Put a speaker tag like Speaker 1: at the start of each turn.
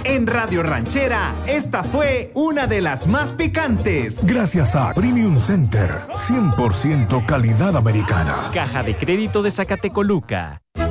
Speaker 1: En Radio Ranchera, esta fue una de las más picantes.
Speaker 2: Gracias a Premium Center, 100% calidad americana.
Speaker 3: Caja de Crédito de Zacatecoluca.